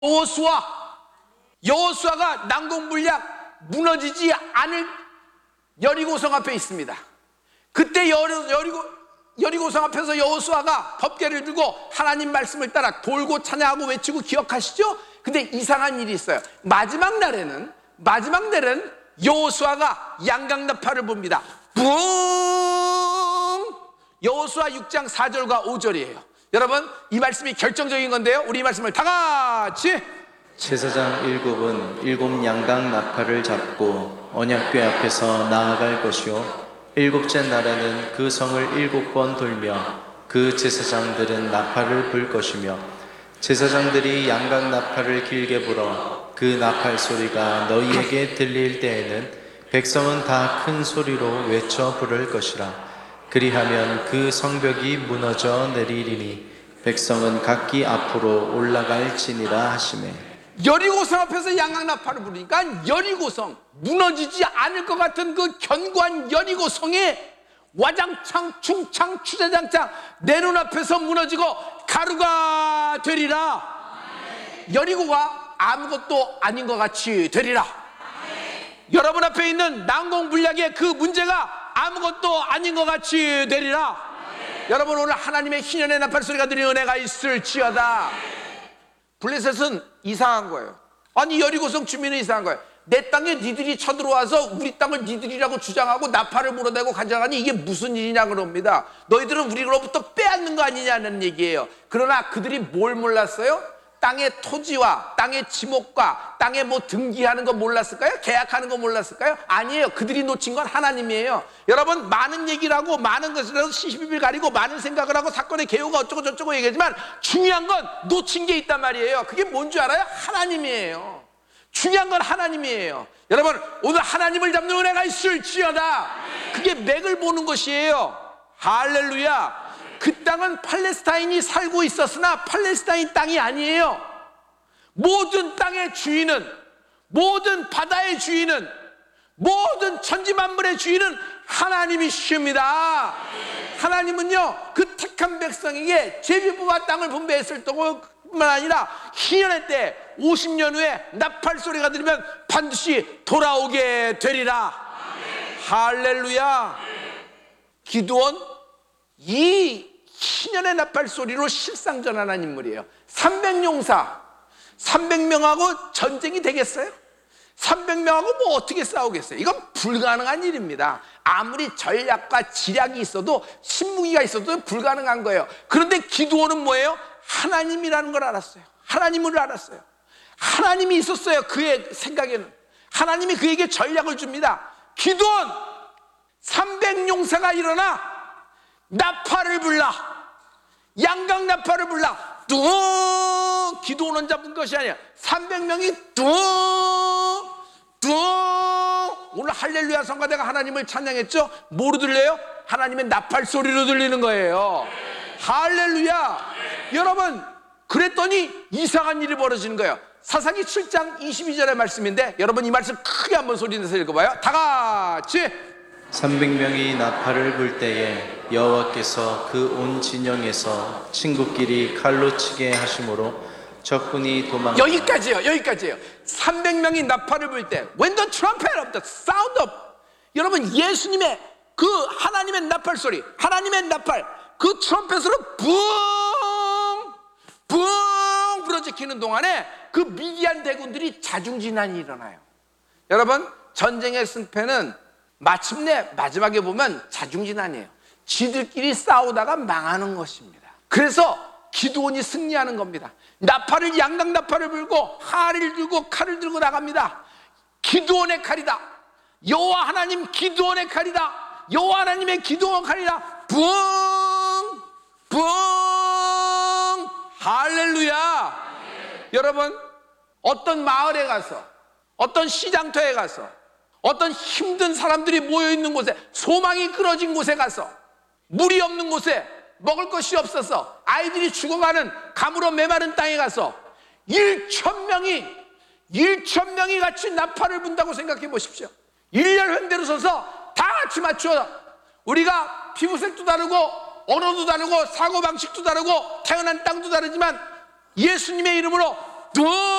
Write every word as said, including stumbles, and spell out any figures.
여호수아, 여호수아가 난공불락 무너지지 않을 여리고성 앞에 있습니다. 그때 여리, 여리고, 여리고성 앞에서 여호수아가 법궤를 들고 하나님 말씀을 따라 돌고 찬양하고 외치고 기억하시죠? 근데 이상한 일이 있어요. 마지막 날에는 마지막 날에는 여호수아가 양강나팔을 봅니다. 붕! 여호수아 육 장 사 절과 오 절이에요. 여러분, 이 말씀이 결정적인 건데요, 우리 이 말씀을 다 같이. 제사장 일곱은 일곱 양강 나팔을 잡고 언약궤 앞에서 나아갈 것이요 일곱째 날에는 그 성을 일곱 번 돌며 그 제사장들은 나팔을 불 것이며 제사장들이 양강 나팔을 길게 불어 그 나팔 소리가 너희에게 들릴 때에는 백성은 다 큰 소리로 외쳐 부를 것이라. 그리하면 그 성벽이 무너져 내리리니 백성은 각기 앞으로 올라갈지니라 하시매. 여리고성 앞에서 양강나팔을 부르니까 여리고성, 무너지지 않을 것 같은 그 견고한 여리고성에 와장창 충창 추자장창 내 눈앞에서 무너지고 가루가 되리라. 여리고가 아무것도 아닌 것 같이 되리라. 여러분 앞에 있는 난공불락의 그 문제가 아무것도 아닌 것 같이 되리라. 여러분, 오늘 하나님의 희년의 나팔 소리가 들리는 은혜가 있을지어다. 블레셋은 이상한 거예요. 아니, 여리고성 주민은 이상한 거예요. 내 땅에 니들이 쳐들어와서 우리 땅을 니들이라고 주장하고 나팔을 불어대고 가져가니 이게 무슨 일이냐 그럽니다. 너희들은 우리로부터 빼앗는 거 아니냐는 얘기예요. 그러나 그들이 뭘 몰랐어요? 땅의 토지와 땅의 지목과 땅에 뭐 등기하는 거 몰랐을까요? 계약하는 거 몰랐을까요? 아니에요. 그들이 놓친 건 하나님이에요. 여러분, 많은 얘기를 하고 많은 것을 해서 시시비비를 가리고 많은 생각을 하고 사건의 개요가 어쩌고 저쩌고 얘기하지만 중요한 건 놓친 게 있단 말이에요. 그게 뭔 줄 알아요? 하나님이에요. 중요한 건 하나님이에요. 여러분, 오늘 하나님을 잡는 은혜가 있을지어다. 그게 맥을 보는 것이에요. 할렐루야. 그 땅은 팔레스타인이 살고 있었으나 팔레스타인 땅이 아니에요. 모든 땅의 주인은, 모든 바다의 주인은, 모든 천지만물의 주인은 하나님이십니다. 하나님은요, 그 택한 백성에게 제비뽑아 땅을 분배했을 뿐만 아니라 희년의 때 오십 년 후에 나팔 소리가 들리면 반드시 돌아오게 되리라. 할렐루야. 기드온 이 희년의 나팔 소리로 실상전하는 인물이에요. 삼백 용사, 삼백 명하고 전쟁이 되겠어요? 삼백 명하고 뭐 어떻게 싸우겠어요? 이건 불가능한 일입니다. 아무리 전략과 지략이 있어도, 신무기가 있어도 불가능한 거예요. 그런데 기드온은 뭐예요? 하나님이라는 걸 알았어요. 하나님을 알았어요. 하나님이 있었어요. 그의 생각에는 하나님이 그에게 전략을 줍니다. 기드온, 삼백 용사가 일어나 나팔을 불라. 양강 나팔을 불라. 뚱. 기드온은 잡은 것이 아니야. 삼백 명이 뚱. 뚱. 오늘 할렐루야 성가대가 하나님을 찬양했죠? 뭐로 들려요? 하나님의 나팔 소리로 들리는 거예요. 할렐루야. 여러분, 그랬더니 이상한 일이 벌어지는 거예요. 사사기 칠 장 이십이 절의 말씀인데, 여러분 이 말씀 크게 한번 소리 내서 읽어봐요. 다 같이. 삼백 명이 나팔을 불 때에 여호와께서 그 온 진영에서 친구끼리 칼로 치게 하심으로 적군이 도망. 여기까지요. 여기까지요. 삼백 명이 나팔을 불 때, when the trumpet of the sound of, 여러분 예수님의 그 하나님의 나팔 소리, 하나님의 나팔, 그 트럼펫으로 붕 붕 부러지키는 동안에 그 미디안 대군들이 자중진환이 일어나요. 여러분, 전쟁의 승패는 마침내 마지막에 보면 자중진환이에요. 지들끼리 싸우다가 망하는 것입니다. 그래서 기드온이 승리하는 겁니다. 나팔을, 양강 나팔을 불고 활을 들고 칼을 들고 나갑니다. 기드온의 칼이다. 여호와 하나님 기드온의 칼이다. 여호와 하나님의 기드온 칼이다. 붕! 붕! 할렐루야. 네. 여러분, 어떤 마을에 가서, 어떤 시장터에 가서, 어떤 힘든 사람들이 모여있는 곳에, 소망이 끊어진 곳에 가서, 물이 없는 곳에, 먹을 것이 없어서 아이들이 죽어가는 가물어 메마른 땅에 가서 일천 명이 일천 명이 같이 나팔을 분다고 생각해 보십시오. 일렬횡대로 서서 다 같이 맞춰. 우리가 피부색도 다르고 언어도 다르고 사고방식도 다르고 태어난 땅도 다르지만 예수님의 이름으로 두